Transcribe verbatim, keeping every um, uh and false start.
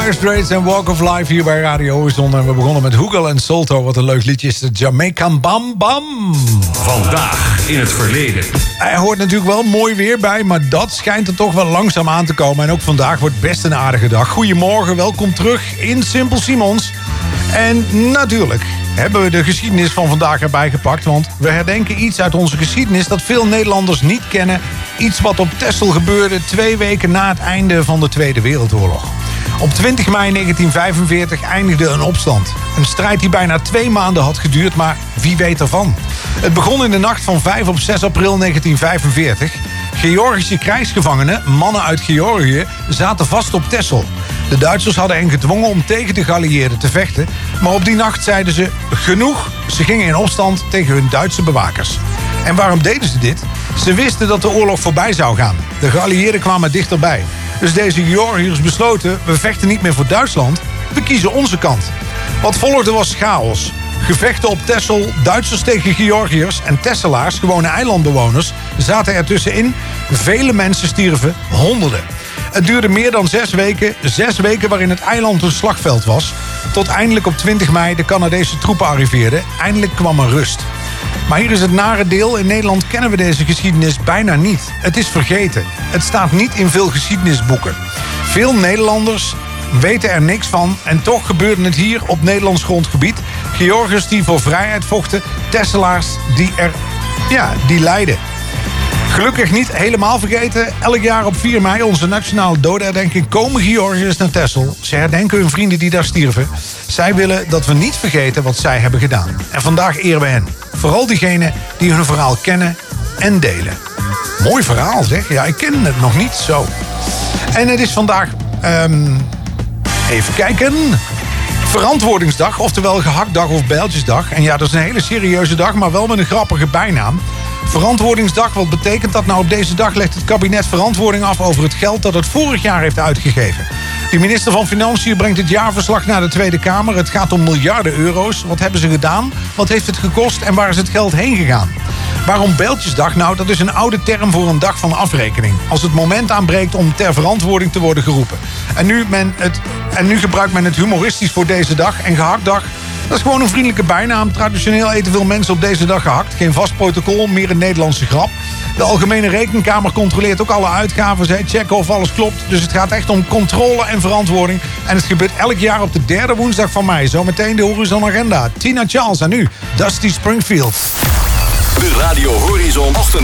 Dire Straits en Walk of Life hier bij Radio Horizon. En we begonnen met Hugel en Solto. Wat een leuk liedje is de Jamaican Bam Bam. Vandaag in het verleden. Hij hoort natuurlijk wel mooi weer bij, maar dat schijnt er toch wel langzaam aan te komen. En ook vandaag wordt best een aardige dag. Goedemorgen, welkom terug in Simpel Simons. En natuurlijk hebben we de geschiedenis van vandaag erbij gepakt. Want we herdenken iets uit onze geschiedenis dat veel Nederlanders niet kennen. Iets wat op Texel gebeurde twee weken na het einde van de Tweede Wereldoorlog. Op twintig mei negentien vijfenveertig eindigde een opstand. Een strijd die bijna twee maanden had geduurd, maar wie weet ervan? Het begon in de nacht van vijf op zes april negentien vijfenveertig. Georgische krijgsgevangenen, mannen uit Georgië, zaten vast op Texel. De Duitsers hadden hen gedwongen om tegen de geallieerden te vechten. Maar op die nacht zeiden ze genoeg. Ze gingen in opstand tegen hun Duitse bewakers. En waarom deden ze dit? Ze wisten dat de oorlog voorbij zou gaan. De geallieerden kwamen dichterbij. Dus deze Georgiërs besloten, we vechten niet meer voor Duitsland, we kiezen onze kant. Wat volgde was chaos. Gevechten op Texel, Duitsers tegen Georgiërs en Texelaars, gewone eilandbewoners, zaten er tussenin. Vele mensen stierven, honderden. Het duurde meer dan zes weken, zes weken waarin het eiland een slagveld was. Tot eindelijk op twintig mei de Canadese troepen arriveerden. Eindelijk kwam er rust. Maar hier is het nare deel. In Nederland kennen we deze geschiedenis bijna niet. Het is vergeten. Het staat niet in veel geschiedenisboeken. Veel Nederlanders weten er niks van. En toch gebeurde het hier op Nederlands grondgebied. Georgiërs die voor vrijheid vochten. Texelaars die er, ja, die lijden. Gelukkig niet helemaal vergeten. Elk jaar op vier mei, onze nationale dodenherdenking, komen Georgiërs naar Texel. Ze herdenken hun vrienden die daar stierven. Zij willen dat we niet vergeten wat zij hebben gedaan. En vandaag eren we hen. Vooral diegenen die hun verhaal kennen en delen. Mooi verhaal, zeg. Ja, ik ken het nog niet zo. En het is vandaag, um, even kijken, Verantwoordingsdag, oftewel gehaktdag of bijltjesdag. En ja, dat is een hele serieuze dag, maar wel met een grappige bijnaam. Verantwoordingsdag, wat betekent dat? Nou, op deze dag legt het kabinet verantwoording af over het geld dat het vorig jaar heeft uitgegeven. De minister van Financiën brengt het jaarverslag naar de Tweede Kamer. Het gaat om miljarden euro's. Wat hebben ze gedaan? Wat heeft het gekost? En waar is het geld heen gegaan? Waarom Bijltjesdag? Nou, dat is een oude term voor een dag van afrekening. Als het moment aanbreekt om ter verantwoording te worden geroepen. En nu, men het, en nu gebruikt men het humoristisch voor deze dag. En gehaktdag, dat is gewoon een vriendelijke bijnaam. Traditioneel eten veel mensen op deze dag gehakt. Geen vast protocol, meer een Nederlandse grap. De Algemene Rekenkamer controleert ook alle uitgaven. Zij checken of alles klopt. Dus het gaat echt om controle en verantwoording. En het gebeurt elk jaar op de derde woensdag van mei. Zometeen de Horizon Agenda. Tina Charles en nu Dusty Springfield. De Radio Horizon ochtend.